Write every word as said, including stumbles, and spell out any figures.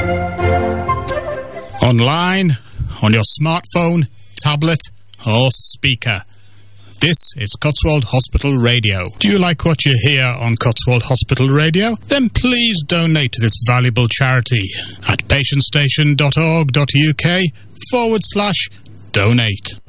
Online, on your smartphone, tablet, or speaker. This is Cotswold Hospital Radio. Do you like what you hear on Cotswold Hospital Radio? Then please donate to this valuable charity at patientstation.org.uk forward slash donate.